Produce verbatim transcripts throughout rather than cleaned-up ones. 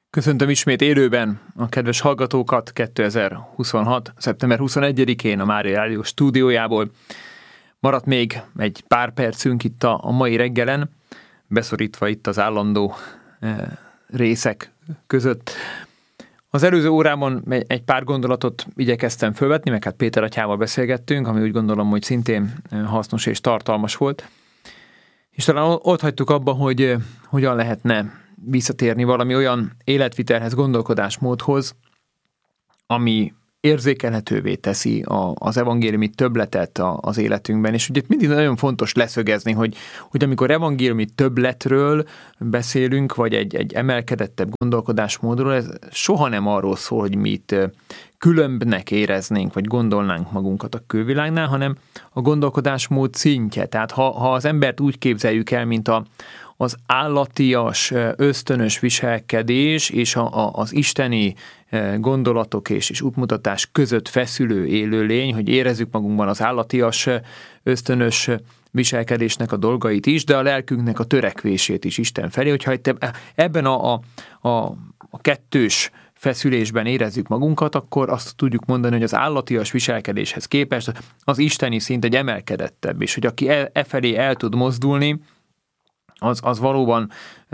Köszöntöm ismét élőben a kedves hallgatókat kétezer-huszonhat. szeptember huszonegyedikén a Mária Rádió stúdiójából. Maradt még egy pár percünk itt a, a mai reggelen, beszorítva itt az állandó e, részek között. Az előző órában egy pár gondolatot igyekeztem fölvetni, meg hát Péter atyával beszélgettünk, ami úgy gondolom, hogy szintén hasznos és tartalmas volt. És talán ott hagytuk abba, hogy hogyan lehetne visszatérni valami olyan életvitelhez, gondolkodásmódhoz, ami érzékelhetővé teszi a, az evangéliumi többletet a, az életünkben. És ugye mindig nagyon fontos leszögezni, hogy, hogy amikor evangéliumi többletről beszélünk, vagy egy, egy emelkedettebb gondolkodásmódról, ez soha nem arról szól, hogy mi itt különbnek éreznénk, vagy gondolnánk magunkat a külvilágnál, hanem a gondolkodásmód szintje. Tehát ha, ha az embert úgy képzeljük el, mint a az állatias, ösztönös viselkedés és a, a, az isteni gondolatok és, és útmutatás között feszülő élőlény, hogy érezzük magunkban az állatias, ösztönös viselkedésnek a dolgait is, de a lelkünknek a törekvését is Isten felé. Hogyha ebben a, a, a, a kettős feszülésben érezzük magunkat, akkor azt tudjuk mondani, hogy az állatias viselkedéshez képest az isteni szint egy emelkedettebb, és hogy aki e, e felé el tud mozdulni, Az, az valóban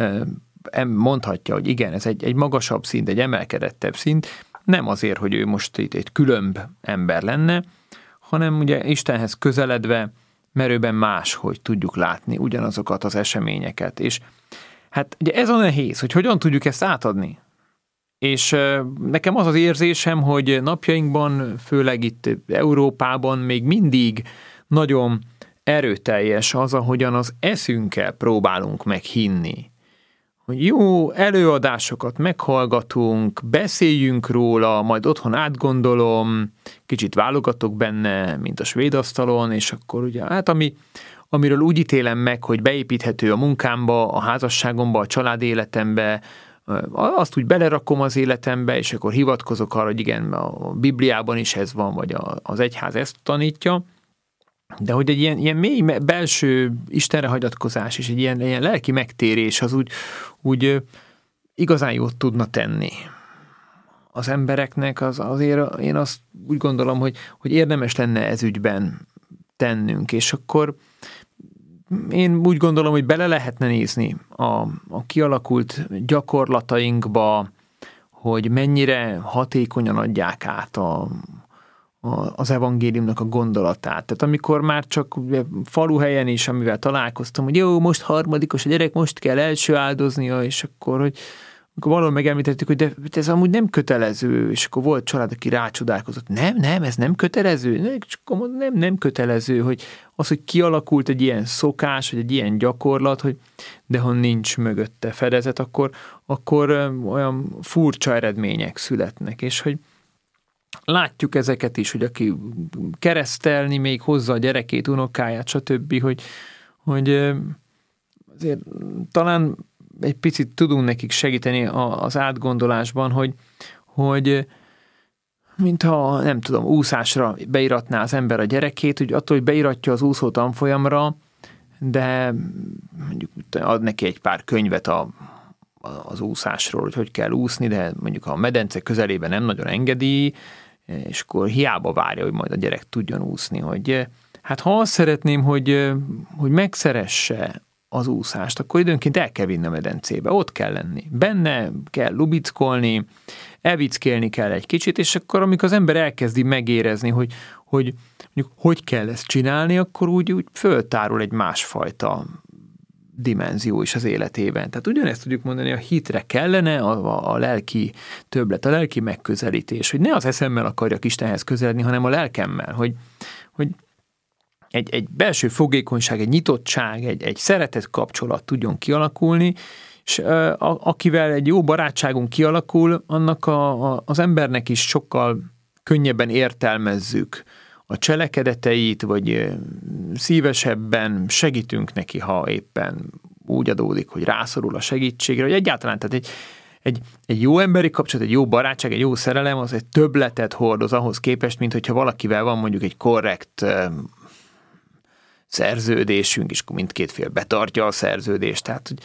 mondhatja, hogy igen, ez egy, egy magasabb szint, egy emelkedettebb szint, nem azért, hogy ő most itt egy különb ember lenne, hanem ugye Istenhez közeledve merőben máshogy tudjuk látni ugyanazokat az eseményeket. És hát ugye ez a nehéz, hogy hogyan tudjuk ezt átadni. És nekem az az érzésem, hogy napjainkban, főleg itt Európában még mindig nagyon erőteljes az, ahogyan az eszünkkel próbálunk meghinni. Hogy jó előadásokat meghallgatunk, beszéljünk róla, majd otthon átgondolom, kicsit válogatok benne, mint a svéd asztalon, és akkor ugye, hát ami, amiről úgy ítélem meg, hogy beépíthető a munkámba, a házasságomba, a család életembe, azt úgy belerakom az életembe, és akkor hivatkozok arra, hogy igen, a Bibliában is ez van, vagy az egyház ezt tanítja. De hogy egy ilyen, ilyen mély belső Istenre hagyatkozás és egy ilyen, ilyen lelki megtérés az úgy, úgy igazán jót tudna tenni az embereknek, az, azért én azt úgy gondolom, hogy, hogy érdemes lenne ez ügyben tennünk, és akkor én úgy gondolom, hogy bele lehetne nézni a, a kialakult gyakorlatainkba, hogy mennyire hatékonyan adják át a az evangéliumnak a gondolatát. Tehát amikor már csak faluhelyen is, amivel találkoztam, hogy jó, most harmadikos a gyerek, most kell első áldoznia, és akkor, hogy akkor valahol megemlítettük, hogy de ez amúgy nem kötelező, és akkor volt család, aki rácsodálkozott. Nem, nem, ez nem kötelező. Nem, nem kötelező, hogy az, hogy kialakult egy ilyen szokás, vagy egy ilyen gyakorlat, hogy de ha nincs mögötte fedezet, akkor, akkor olyan furcsa eredmények születnek, és hogy látjuk ezeket is, hogy aki keresztelni még hozza a gyerekét, unokáját, stb., hogy, hogy azért talán egy picit tudunk nekik segíteni az átgondolásban, hogy, hogy mintha, nem tudom, úszásra beiratná az ember a gyerekét, hogy attól, hogy beiratja az úszó tanfolyamra, de mondjuk ad neki egy pár könyvet a, az úszásról, hogy hogy kell úszni, de mondjuk a medence közelében nem nagyon engedi, és akkor hiába várja, hogy majd a gyerek tudjon úszni, hogy hát ha azt szeretném, hogy, hogy megszeresse az úszást, akkor időnként el kell vinni a medencébe, ott kell lenni. Benne kell lubickolni, elvickélni kell egy kicsit, és akkor amikor az ember elkezdi megérezni, hogy hogy, mondjuk, hogy kell ezt csinálni, akkor úgy, úgy föltárul egy másfajta dimenzió is az életében. Tehát ugyanezt tudjuk mondani, a hitre kellene a, a lelki többlet, a lelki megközelítés, hogy ne az eszemmel akarjak Istenhez közeledni, hanem a lelkemmel, hogy, hogy egy, egy belső fogékonyság, egy nyitottság, egy, egy szeretet kapcsolat tudjon kialakulni, és a, akivel egy jó barátságunk kialakul, annak a, a, az embernek is sokkal könnyebben értelmezzük a cselekedeteit, vagy szívesebben segítünk neki, ha éppen úgy adódik, hogy rászorul a segítségre, vagy egyáltalán, tehát egy, egy, egy jó emberi kapcsolat, egy jó barátság, egy jó szerelem, az egy többletet hordoz ahhoz képest, mint hogyha valakivel van mondjuk egy korrekt szerződésünk, és mindkét fél betartja a szerződést. Tehát, hogy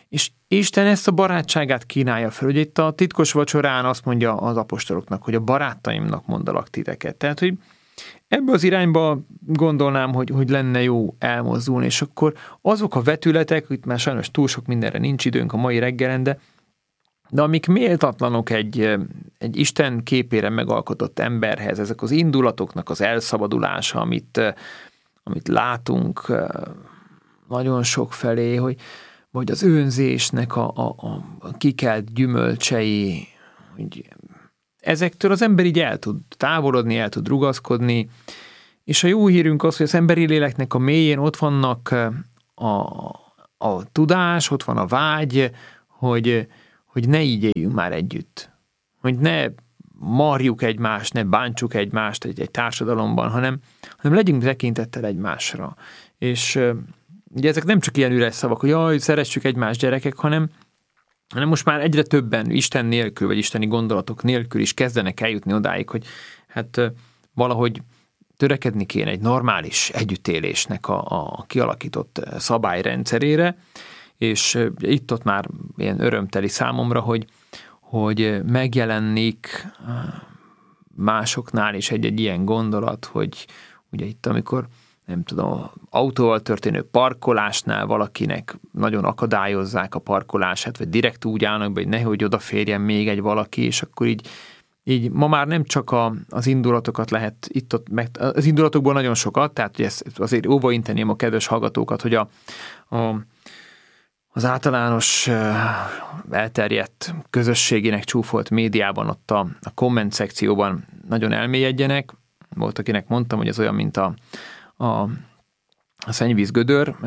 És Isten ezt a barátságát kínálja fel, hogy itt a titkos vacsorán azt mondja az apostoloknak, hogy a barátaimnak mondalak titeket. Tehát, hogy ebbe az irányba gondolnám, hogy, hogy lenne jó elmozdulni, és akkor azok a vetületek, itt már sajnos túl sok mindenre nincs időnk a mai reggelen, de, de amik méltatlanok egy, egy Isten képére megalkotott emberhez, ezek az indulatoknak az elszabadulása, amit, amit látunk nagyon sok felé, hogy vagy az önzésnek a, a, a kikelt gyümölcsei, hogy ezektől az ember így el tud távolodni, el tud rugaszkodni, és a jó hírünk az, hogy az emberi léleknek a mélyén ott vannak a, a tudás, ott van a vágy, hogy, hogy ne így éljünk már együtt. Hogy ne marjuk egymást, ne bántsuk egymást egy, egy társadalomban, hanem, hanem legyünk tekintettel egymásra. És ugye ezek nem csak ilyen üres szavak, hogy jaj, szeressük egymást gyerekek, hanem, hanem most már egyre többen Isten nélkül, vagy isteni gondolatok nélkül is kezdenek eljutni odáig, hogy hát valahogy törekedni kéne egy normális együttélésnek a, a kialakított szabályrendszerére, és itt-ott már ilyen örömteli számomra, hogy, hogy megjelenik másoknál is egy-egy ilyen gondolat, hogy ugye itt amikor nem tudom, autóval történő parkolásnál valakinek nagyon akadályozzák a parkolását, vagy direkt úgy állnak be, hogy nehogy odaférjen még egy valaki, és akkor így, így ma már nem csak a, az indulatokat lehet itt-ott, meg, az indulatokból nagyon sokat, tehát hogy ezt azért óvainteném a kedves hallgatókat, hogy a, a, az általános elterjedt közösségének csúfolt médiában, ott a, a komment szekcióban nagyon elmélyedjenek. Volt, akinek mondtam, hogy ez olyan, mint a A, a szennyvíz gödör,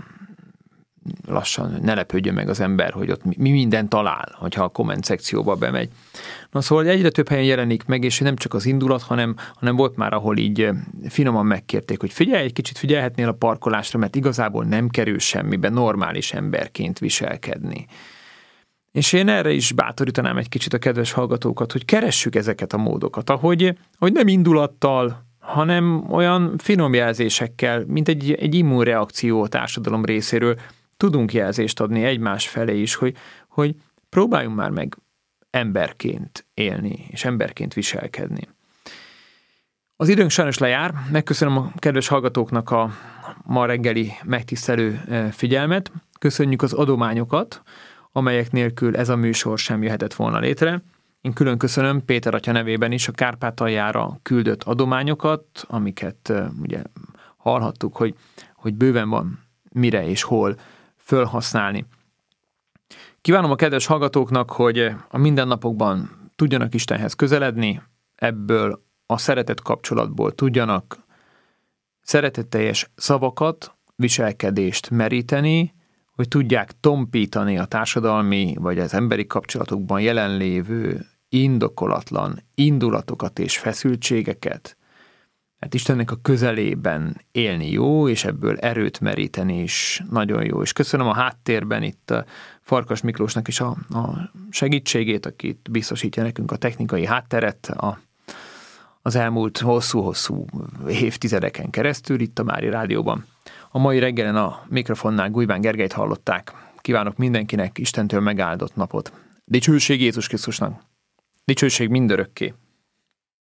lassan ne lepődjön meg az ember, hogy ott mi minden talál, hogyha a komment szekcióba bemegy. Na szóval egyre több helyen jelenik meg, és nem csak az indulat, hanem, hanem volt már, ahol így finoman megkérték, hogy figyelj, egy kicsit figyelhetnél a parkolásra, mert igazából nem kerül semmibe normális emberként viselkedni. És én erre is bátorítanám egy kicsit a kedves hallgatókat, hogy keressük ezeket a módokat, ahogy, hogy nem indulattal, hanem olyan finom jelzésekkel, mint egy, egy immunreakció a társadalom részéről tudunk jelzést adni egymás felé is, hogy, hogy próbáljunk már meg emberként élni, és emberként viselkedni. Az időnk sajnos lejár, megköszönöm a kedves hallgatóknak a ma reggeli megtisztelő figyelmet, köszönjük az adományokat, amelyek nélkül ez a műsor sem jöhetett volna létre. Én külön köszönöm Péter atya nevében is a Kárpátaljára küldött adományokat, amiket ugye hallhattuk, hogy, hogy bőven van mire és hol fölhasználni. Kívánom a kedves hallgatóknak, hogy a mindennapokban tudjanak Istenhez közeledni, ebből a szeretet kapcsolatból tudjanak szeretetteljes szavakat, viselkedést meríteni, hogy tudják tompítani a társadalmi vagy az emberi kapcsolatokban jelenlévő indokolatlan indulatokat és feszültségeket. Hát Istennek a közelében élni jó, és ebből erőt meríteni is nagyon jó. És köszönöm a háttérben itt a Farkas Miklósnak is a, a segítségét, akit biztosítja nekünk a technikai hátteret a, az elmúlt hosszú-hosszú évtizedeken keresztül itt a Mária Rádióban. A mai reggelen a mikrofonnál Gulyván Gergelyt hallották. Kívánok mindenkinek Istentől megáldott napot. Dicsőség Jézus Krisztusnak! Dicsőség mindörökké!